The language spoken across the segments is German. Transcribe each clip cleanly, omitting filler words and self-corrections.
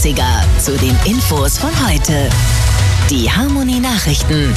80er zu den Infos von heute. Die Harmony Nachrichten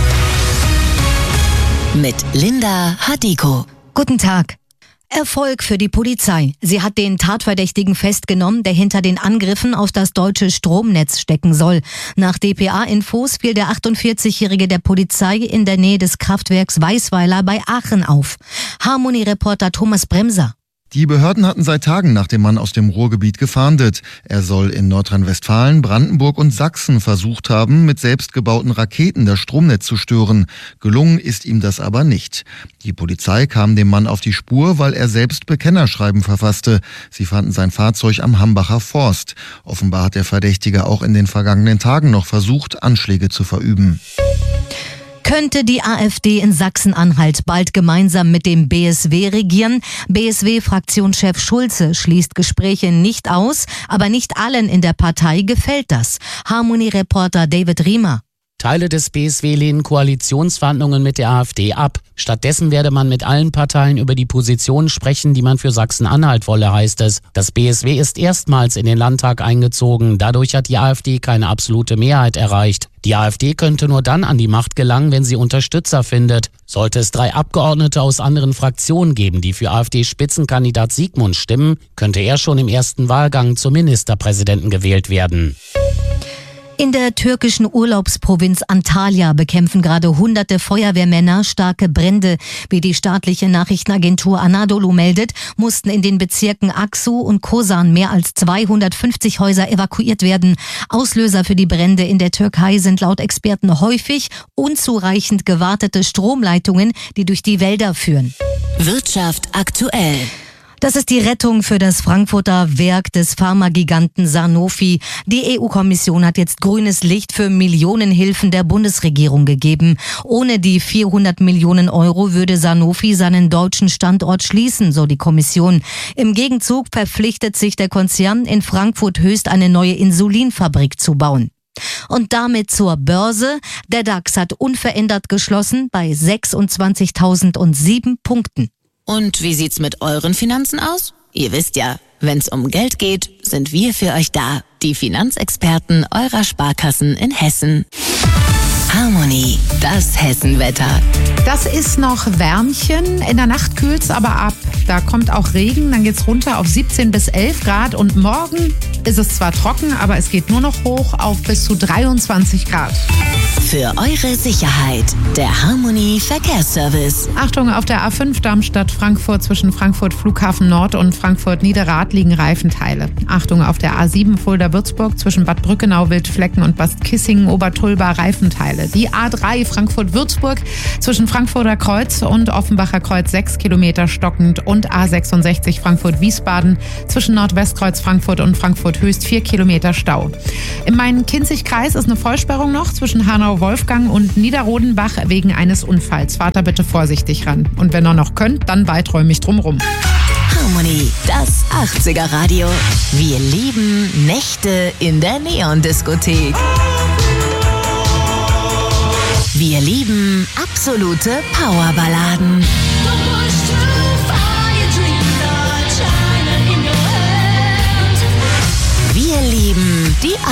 mit Linda Hadiko. Guten Tag. Erfolg für die Polizei. Sie hat den Tatverdächtigen festgenommen, der hinter den Angriffen auf das deutsche Stromnetz stecken soll. Nach dpa-Infos fiel der 48-Jährige der Polizei in der Nähe des Kraftwerks Weißweiler bei Aachen auf. Harmony-Reporter Thomas Bremser. Die Behörden hatten seit Tagen nach dem Mann aus dem Ruhrgebiet gefahndet. Er soll in Nordrhein-Westfalen, Brandenburg und Sachsen versucht haben, mit selbstgebauten Raketen das Stromnetz zu stören. Gelungen ist ihm das aber nicht. Die Polizei kam dem Mann auf die Spur, weil er selbst Bekennerschreiben verfasste. Sie fanden sein Fahrzeug am Hambacher Forst. Offenbar hat der Verdächtige auch in den vergangenen Tagen noch versucht, Anschläge zu verüben. Könnte die AfD in Sachsen-Anhalt bald gemeinsam mit dem BSW regieren? BSW-Fraktionschef Schulze schließt Gespräche nicht aus, aber nicht allen in der Partei gefällt das. Harmony-Reporter David Riemer. Teile des BSW lehnen Koalitionsverhandlungen mit der AfD ab. Stattdessen werde man mit allen Parteien über die Positionen sprechen, die man für Sachsen-Anhalt wolle, heißt es. Das BSW ist erstmals in den Landtag eingezogen. Dadurch hat die AfD keine absolute Mehrheit erreicht. Die AfD könnte nur dann an die Macht gelangen, wenn sie Unterstützer findet. Sollte es 3 Abgeordnete aus anderen Fraktionen geben, die für AfD-Spitzenkandidat Siegmund stimmen, könnte er schon im ersten Wahlgang zum Ministerpräsidenten gewählt werden. In der türkischen Urlaubsprovinz Antalya bekämpfen gerade hunderte Feuerwehrmänner starke Brände. Wie die staatliche Nachrichtenagentur Anadolu meldet, mussten in den Bezirken Aksu und Kosan mehr als 250 Häuser evakuiert werden. Auslöser für die Brände in der Türkei sind laut Experten häufig unzureichend gewartete Stromleitungen, die durch die Wälder führen. Wirtschaft aktuell. Das ist die Rettung für das Frankfurter Werk des Pharmagiganten Sanofi. Die EU-Kommission hat jetzt grünes Licht für Millionenhilfen der Bundesregierung gegeben. Ohne die 400 Millionen Euro würde Sanofi seinen deutschen Standort schließen, so die Kommission. Im Gegenzug verpflichtet sich der Konzern, in Frankfurt Höchst eine neue Insulinfabrik zu bauen. Und damit zur Börse. Der DAX hat unverändert geschlossen bei 26.007 Punkten. Und wie sieht's mit euren Finanzen aus? Ihr wisst ja, wenn's um Geld geht, sind wir für euch da. Die Finanzexperten eurer Sparkassen in Hessen. Harmony, das Hessenwetter. Das ist noch Wärmchen. In der Nacht kühlt's aber ab. Da kommt auch Regen, dann geht's runter auf 17 bis 11 Grad. Und morgen ist es zwar trocken, aber es geht nur noch hoch auf bis zu 23 Grad. Für eure Sicherheit, der Harmony Verkehrsservice. Achtung, auf der A5 Darmstadt-Frankfurt zwischen Frankfurt Flughafen Nord und Frankfurt Niederrad liegen Reifenteile. Achtung, auf der A7 Fulda-Würzburg zwischen Bad Brückenau, Wildflecken und Bad Kissingen-Obertulba Reifenteile. Die A3 Frankfurt-Würzburg zwischen Frankfurter Kreuz und Offenbacher Kreuz 6 Kilometer stockend und A66 Frankfurt-Wiesbaden zwischen Nordwestkreuz Frankfurt und Frankfurt Höchst 4 Kilometer Stau. Im Main-Kinzig-Kreis ist eine Vollsperrung noch zwischen Hanau-Wolfgang und Niederrodenbach wegen eines Unfalls. Fahrt da bitte vorsichtig ran. Und wenn ihr noch könnt, dann weiträumig drumrum. Harmony, das 80er Radio. Wir lieben Nächte in der Neon-Diskothek. Wir lieben absolute Powerballaden.